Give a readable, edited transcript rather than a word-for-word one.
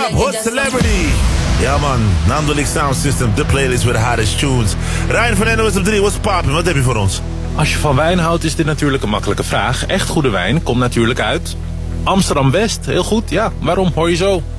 Top Hot Celebrity. Ja man, Nandolic Sound System, de playlist with the hottest tunes. Ryan van NOS op 3, what's poppin'? Wat heb je voor ons? Als je van wijn houdt is dit natuurlijk een makkelijke vraag. Echt goede wijn komt natuurlijk uit Amsterdam-West. Heel goed, ja. Waarom hoor je zo?